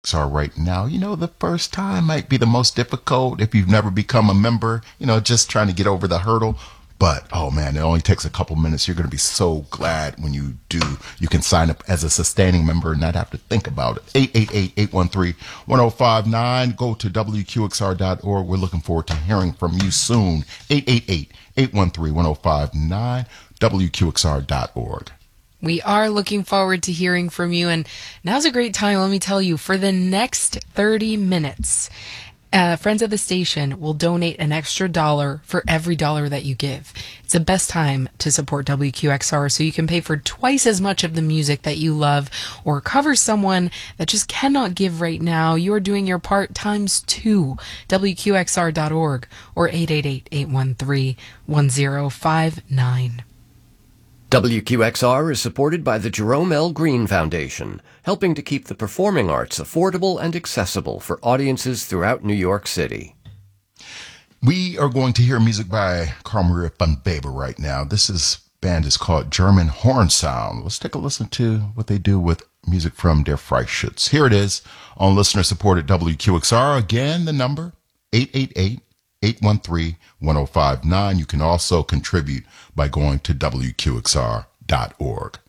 are right now. The first time might be the most difficult if you've never become a member, just trying to get over the hurdle. But, oh man, it only takes a couple minutes. You're going to be so glad when you do. You can sign up as a sustaining member and not have to think about it. 888-813-1059. Go to WQXR.org. We're looking forward to hearing from you soon. 888-813-1059. WQXR.org. We are looking forward to hearing from you, and now's a great time, let me tell you, for the next 30 minutes, friends of the station will donate an extra $1 for every $1 that you give. It's the best time to support WQXR, so you can pay for twice as much of the music that you love or cover someone that just cannot give right now. You're doing your part times 2. WQXR.org or 888-813-1059. WQXR is supported by the Jerome L. Green Foundation, helping to keep the performing arts affordable and accessible for audiences throughout New York City. We are going to hear music by Carl Maria von Weber right now. This band is called German Horn Sound. Let's take a listen to what they do with music from Der Freischütz. Here it is on listener-supported WQXR. Again, the number, 888-813-1059. You can also contribute by going to WQXR.org.